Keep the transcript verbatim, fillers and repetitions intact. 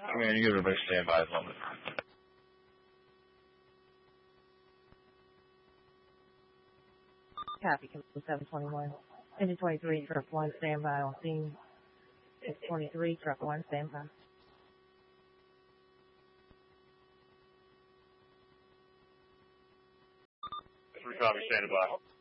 Man, you everybody stand by as well. Copy, seven twenty-one. Engine twenty-three, truck one, stand by on scene. six twenty-three, truck one, stand by. Three copy, stand by.